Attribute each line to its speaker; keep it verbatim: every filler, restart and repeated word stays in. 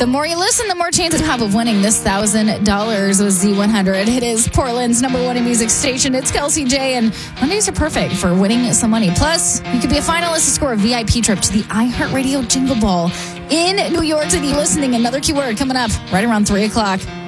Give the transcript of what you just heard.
Speaker 1: The more you listen, the more chances you have of winning this one thousand dollars with Z one hundred. It is Portland's number one in music station. It's Kelsey J, and Mondays are perfect for winning some money. Plus, you could be a finalist to score a V I P trip to the iHeartRadio Jingle Ball in New York City. Listening, another keyword coming up right around three o'clock.